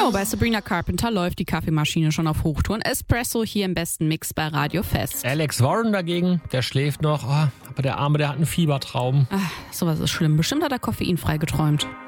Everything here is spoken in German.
Jo, bei Sabrina Carpenter läuft die Kaffeemaschine schon auf Hochtouren. Espresso hier im besten Mix bei Radio Fest. Alex Warren dagegen, der schläft noch. Aber der Arme, der hat einen Fiebertraum. Ach, sowas ist schlimm. Bestimmt hat er koffeinfrei geträumt.